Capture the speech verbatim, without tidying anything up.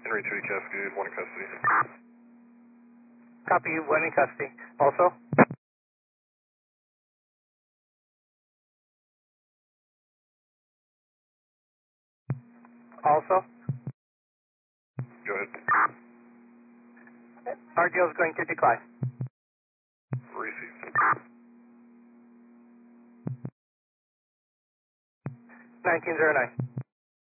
Henry two Cascade, one in custody. Copy, one in custody. Also? Also? Go ahead. R D O is going to decline. Received. nineteen oh nine.